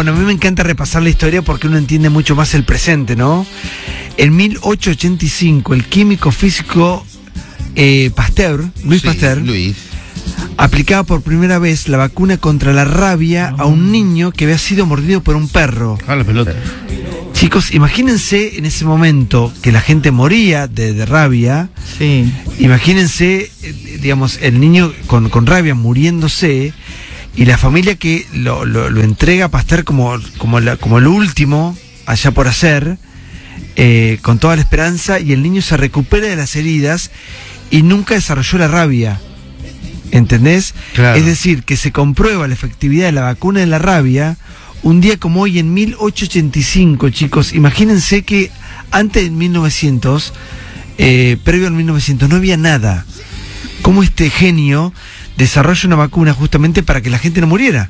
Bueno, a mí me encanta repasar la historia porque uno entiende mucho más el presente, ¿no? En 1885, el químico físico Pasteur, Luis Pasteur, aplicaba por primera vez la vacuna contra la rabia a un niño que había sido mordido por un perro. Ah, la pelota. Chicos, imagínense en ese momento que la gente moría de rabia. Sí. Imagínense, digamos, el niño con rabia muriéndose y la familia que lo entrega a Pasteur como lo último allá por hacer, con toda la esperanza, y el niño se recupera de las heridas y nunca desarrolló la rabia. ¿Entendés? Claro. Es decir, que se comprueba la efectividad de la vacuna de la rabia un día como hoy en 1885, chicos. Imagínense que antes de 1900, previo al 1900, no había nada. ¿Cómo este genio desarrolla una vacuna justamente para que la gente no muriera?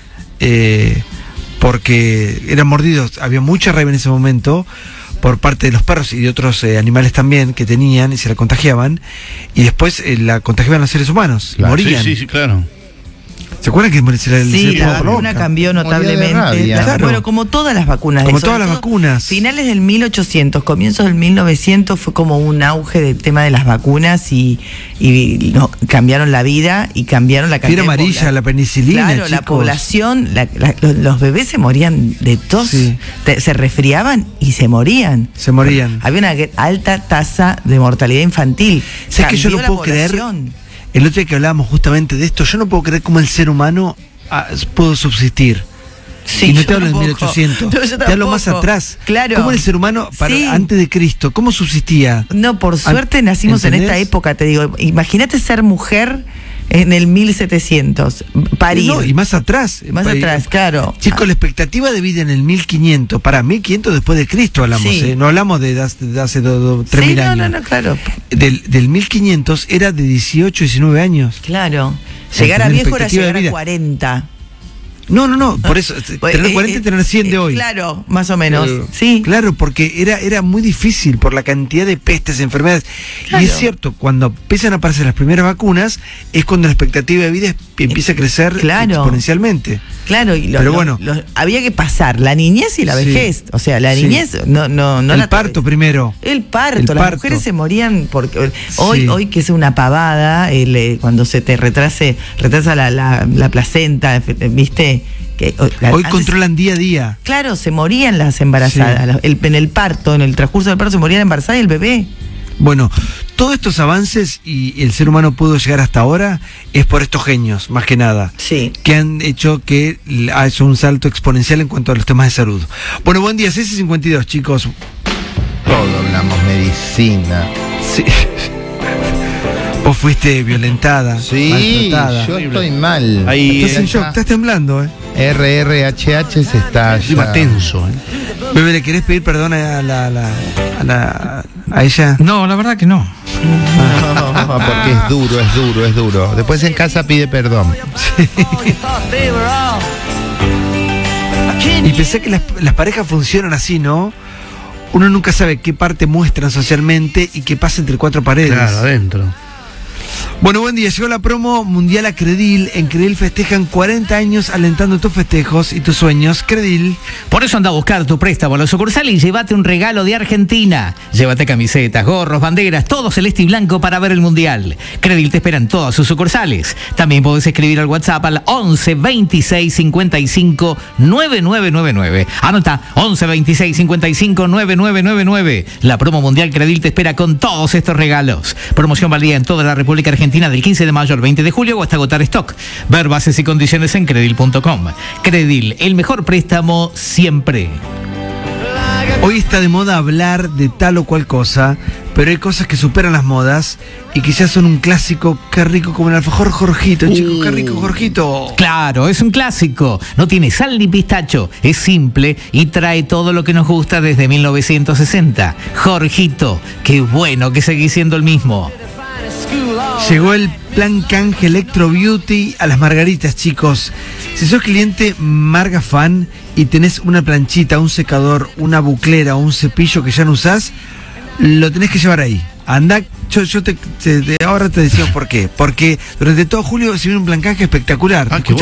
Porque eran mordidos, había mucha rabia en ese momento por parte de los perros y de otros animales también que tenían y se la contagiaban, y después la contagiaban los seres humanos, Claro. morían. Sí, claro. ¿Se acuerdan que Sí, la vacuna cambió notablemente. Claro. Bueno, como todas las vacunas. Como todas las vacunas. Finales del 1800, comienzos del 1900 fue como un auge del tema de las vacunas y cambiaron la vida y cambiaron la cantidad Fiebre amarilla, la penicilina, claro, chicos. la población, los bebés se morían de tos, Sí. Se resfriaban y se morían. Se morían. Había una alta tasa de mortalidad infantil. ¿Sabes que yo no puedo creer? El otro día que hablábamos justamente de esto, yo no puedo creer cómo el ser humano pudo subsistir. Sí, y no yo te hablo de tampoco. 1800, No, yo te hablo más tampoco. atrás. Claro. ¿Cómo el ser humano, Sí. antes de Cristo, cómo subsistía? No, por suerte nacimos ¿entendés? en esta época, te digo. Imagínate ser mujer en el 1700, parir. No, y más atrás. Más atrás, claro. Chicos, la expectativa de vida en el 1500, para 1500 después de Cristo hablamos, Sí. no hablamos de hace 3.000 Sí, años. no, claro. Del 1500 era de 18, 19 años. Claro. Llegar a ¿Entendés? viejo era Expectativa de llegar a vida. 40. No, por eso, tener 40 y tener 100 de hoy. Claro, más o menos. Sí. Claro, porque era muy difícil por la cantidad de pestes, enfermedades. Claro. Y es cierto, cuando empiezan a aparecer las primeras vacunas, es cuando la expectativa de vida empieza a crecer Claro. exponencialmente. Claro, y Pero bueno. había que pasar la niñez y la Sí. vejez. O sea, la Sí. niñez no El la parto primero. El parto, El las parto. mujeres se morían porque Sí. hoy que es una pavada, cuando se te retrasa la placenta, ¿viste? Hoy controlan día a día. Claro, se morían las embarazadas. Sí. En el parto, en el transcurso del parto, se morían embarazadas y el bebé. Bueno, todos estos avances y el ser humano pudo llegar hasta ahora es por estos genios, más que nada. Sí. Que han hecho que haya un salto exponencial en cuanto a los temas de salud. Bueno, buen día, 6:52, chicos. Todo hablamos medicina. Sí. Vos fuiste violentada, Sí, maltratada. yo estoy mal. Ahí Estás en shock, estás temblando, RRHH se está encima ya. tenso, Bebé, ¿le querés pedir perdón a ella? No, la verdad que no. No, porque es duro. Después en casa pide perdón. Y pensé que las parejas funcionan así, ¿no? Uno nunca sabe qué parte muestran socialmente y qué pasa entre cuatro paredes. Claro, adentro. Bueno, buen día. Llegó la promo mundial a Credil. En Credil festejan 40 años alentando tus festejos y tus sueños. Credil. Por eso anda a buscar tu préstamo a la sucursal y llévate un regalo de Argentina. Llévate camisetas, gorros, banderas, todo celeste y blanco para ver el Mundial. Credil te espera en todas sus sucursales. También podés escribir al WhatsApp al 11 26 55 9999. Anota, 11 26 55 9999. La promo mundial Credil te espera con todos estos regalos. Promoción válida en toda la República Argentina del 15 de mayo al 20 de julio o hasta agotar stock. Ver bases y condiciones en Credil.com. Credil, el mejor préstamo siempre. Hoy está de moda hablar de tal o cual cosa, pero hay cosas que superan las modas y que ya son un clásico. Qué rico como el alfajor Jorgito, chicos, qué rico Jorgito. Claro, es un clásico. No tiene sal ni pistacho. Es simple y trae todo lo que nos gusta desde 1960. Jorgito, qué bueno que seguís siendo el mismo. Llegó el plan canje Electro Beauty a las margaritas, chicos. Si sos cliente Marga Fan y tenés una planchita, un secador, una buclera o un cepillo que ya no usás, lo tenés que llevar ahí. Anda, ahora te decimos por qué. Porque durante todo julio se viene un plan canje espectacular. Ah, qué Escuchá. bueno.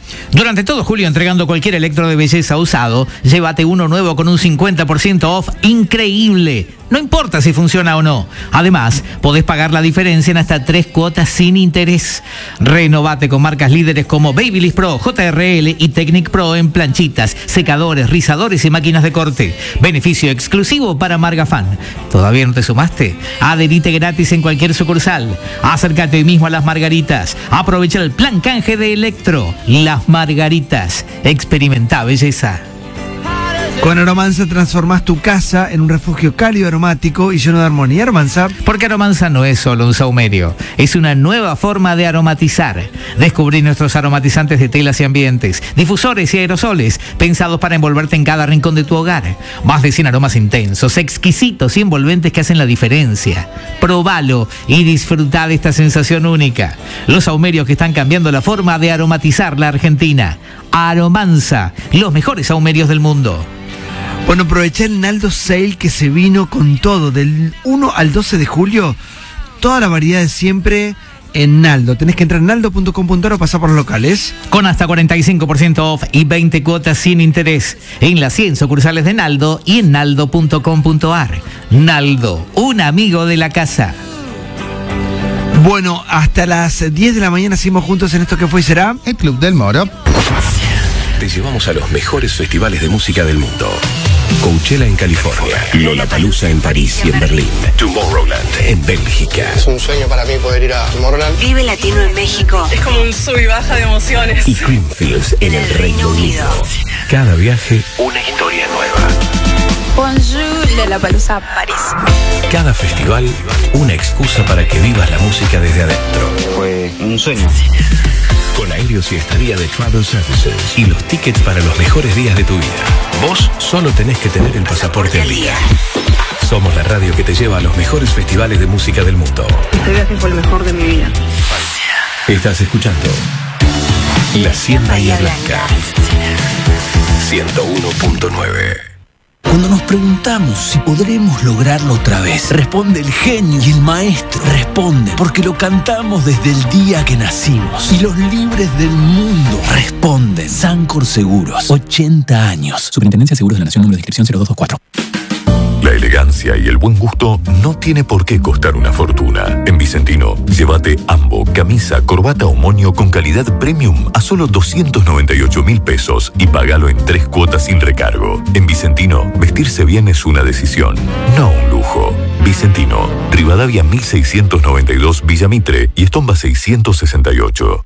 Durante todo julio, entregando cualquier electro de belleza usado, llévate uno nuevo con un 50% off increíble. No importa si funciona o no. Además, podés pagar la diferencia en hasta 3 cuotas sin interés. Renovate con marcas líderes como Babyliss Pro, JRL y Technic Pro en planchitas, secadores, rizadores y máquinas de corte. Beneficio exclusivo para Margafan. ¿Todavía no te sumaste? Adherite gratis en cualquier sucursal. Acércate hoy mismo a Las Margaritas. Aprovecha el plan canje de Electro. Las Margaritas. Experimenta belleza. Con Aromanza transformás tu casa en un refugio cálido, aromático y lleno de armonía. Aromanza. Porque Aromanza no es solo un saumerio, es una nueva forma de aromatizar. Descubrí nuestros aromatizantes de telas y ambientes, difusores y aerosoles, pensados para envolverte en cada rincón de tu hogar. Más de 100 aromas intensos, exquisitos y envolventes que hacen la diferencia. Probalo y disfruta de esta sensación única. Los saumerios que están cambiando la forma de aromatizar la Argentina. Aromanza, los mejores saumerios del mundo. Bueno, aproveché el Naldo Sale que se vino con todo, del 1 al 12 de julio, toda la variedad de siempre en Naldo. Tenés que entrar en naldo.com.ar o pasar por los locales. Con hasta 45% off y 20 cuotas sin interés en las 100 sucursales de Naldo y en naldo.com.ar. Naldo, un amigo de la casa. Bueno, hasta las 10 de la mañana seguimos juntos en esto que fue y será El Club del Moro. Te llevamos a los mejores festivales de música del mundo. Coachella en California, Lollapalooza en París y en Berlín, Tomorrowland en Bélgica. Es un sueño para mí poder ir a Tomorrowland. Vive Latino en México. Es como un sub y baja de emociones. Y Creamfields en el Reino Unido. Cada viaje, una historia nueva. Bonjour, Lollapalooza, París. Cada festival, una excusa para que vivas la música desde adentro. Fue un sueño. Con aéreos y estadía de Travel Services y los tickets para los mejores días de tu vida. Vos solo tenés que tener el pasaporte al día. Somos la radio que te lleva a los mejores festivales de música del mundo. Este viaje fue el mejor de mi vida. Estás escuchando La Cien Bahía Blanca 101.9. Cuando nos preguntamos si podremos lograrlo otra vez, responde el genio y el maestro. Responde porque lo cantamos desde el día que nacimos. Y los libres del mundo responden. Sancor Seguros, 80 años. Superintendencia de Seguros de la Nación, número de inscripción 0224. La elegancia y el buen gusto no tiene por qué costar una fortuna. En Vicentino, llévate ambo, camisa, corbata o moño con calidad premium a solo 298.000 pesos y pagalo en 3 cuotas sin recargo. En Vicentino, vestirse bien es una decisión, no un lujo. Vicentino, Rivadavia 1692 Villa Mitre y Estomba 668.